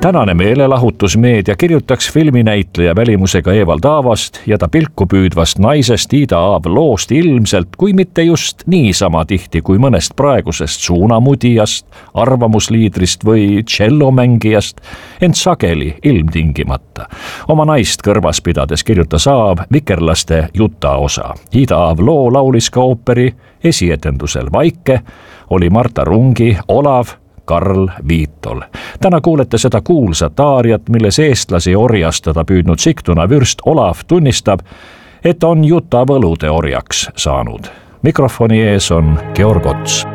Tänane meelelahutusmeedia kirjutaks filminäitleja välimusega Evald Aavast ja ta pilku püüdvast naisest Ida Aav loost ilmselt, kui mitte just niisama tihti kui mõnest praegusest suunamudijast, arvamusliidrist või tšellomängijast, ent sageli ilmtingimata. Oma naist kõrvas pidades kirjutas Aav vikerlaste jutaosa. Ida Aav loo laulis ka ooperi esietendusel Vaike, oli Marta Rungi Olav, Karl Viitol. Täna kuulete seda kuulsat aariat, milles eestlasi orjastada püüdnud Sigtuna vürst Olav tunnistab, et on juta võlude orjaks saanud. Mikrofoni ees on Georg Ots.